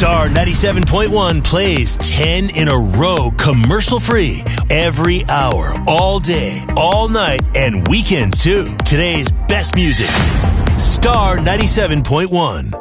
Star 97.1 plays 10 in a row commercial-free every hour, all day, all night, and weekends too. Today's best music. Star 97.1.